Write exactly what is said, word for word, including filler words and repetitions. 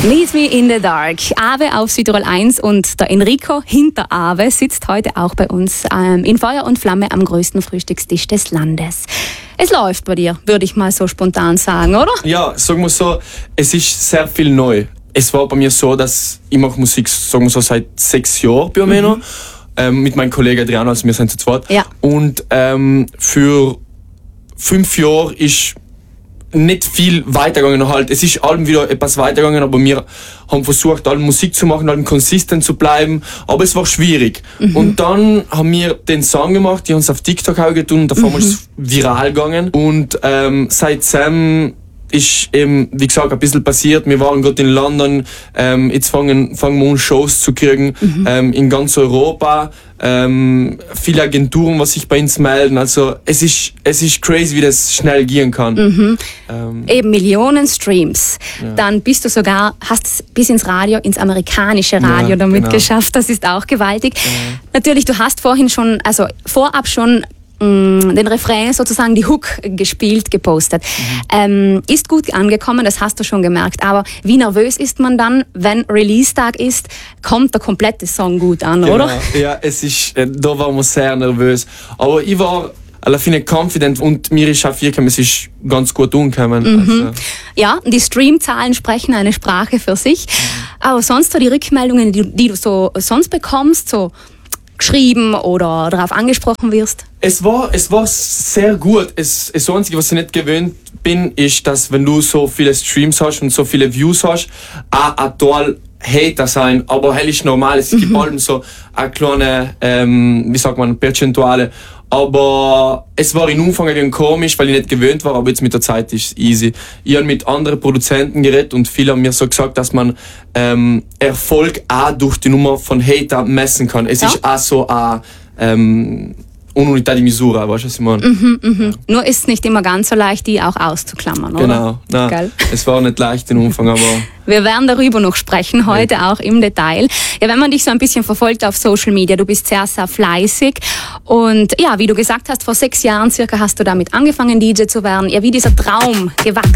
Lead Me in the Dark. Awe auf Südtirol eins und der Enrico hinter Awe sitzt heute auch bei uns ähm, in Feuer und Flamme am größten Frühstückstisch des Landes. Es läuft bei dir, würde ich mal so spontan sagen, oder? Ja, sagen wir so, es ist sehr viel neu. Es war bei mir so, dass ich mache Musik, sagen wir so, seit sechs Jahren bei mir noch, ähm, mit meinem Kollegen Adriano, also wir sind zu zweit. Ja. Und ähm, für fünf Jahre ist nicht viel weitergegangen halt. Es ist allem wieder etwas weitergegangen, aber wir haben versucht, allem Musik zu machen, allem konsistent zu bleiben, aber es war schwierig. Mhm. Und dann haben wir den Song gemacht, die haben es auf TikTok auch getan und davon mhm. ist es viral gegangen. Und ähm, seitdem ist eben, wie gesagt, ein bisschen passiert. Wir waren gerade in London, ähm, jetzt fangen, fangen wir an, Shows zu kriegen, mhm. ähm, in ganz Europa. Ähm, viele Agenturen, was sich bei uns melden. Also es ist, es ist crazy, wie das schnell gehen kann. Mhm. Ähm, Eben Millionen Streams. Ja. Dann bist du sogar, hast es bis ins Radio, ins amerikanische Radio ja, damit genau. geschafft. Das ist auch gewaltig. Ja. Natürlich, du hast vorhin schon, also vorab schon den Refrain, sozusagen die Hook gespielt, gepostet. Mhm. Ähm, ist gut angekommen, das hast du schon gemerkt. Aber wie nervös ist man dann, wenn Release-Tag ist, kommt der komplette Song gut an, genau. oder? Ja, es ist, da waren wir sehr nervös. Aber ich war alle Fine confident und mir ist auch wirklich, es ist ganz gut umgekommen. Mhm. Also. Ja, die Streamzahlen sprechen eine Sprache für sich. Mhm. Aber sonst so die Rückmeldungen, die, die du so sonst bekommst, so geschrieben oder darauf angesprochen wirst? Es war, es war sehr gut. Es, das Einzige, was ich nicht gewöhnt bin, ist, dass wenn du so viele Streams hast und so viele Views hast, auch ein toll Hater sein. Aber hell ist normal. Es gibt mhm. allem so eine kleine, ähm, wie sagt man, Perzentuale. Aber es war in Anfang ein komisch, weil ich nicht gewöhnt war, aber jetzt mit der Zeit ist es easy. Ich habe mit anderen Produzenten geredet und viele haben mir so gesagt, dass man ähm, Erfolg auch durch die Nummer von Hater messen kann. Es ja. ist auch so eine ähm, Ununità di misura, weißt du, was ich meine? Mhm, mhm. Ja. Nur ist es nicht immer ganz so leicht, die auch auszuklammern, oder? Genau, nein, es war nicht leicht im Anfang, aber... Wir werden darüber noch sprechen, heute ja. auch im Detail. Ja, wenn man dich so ein bisschen verfolgt auf Social Media, du bist sehr, sehr fleißig und ja, wie du gesagt hast, vor sechs Jahren circa hast du damit angefangen, D J zu werden. Ja, wie dieser Traum gewachsen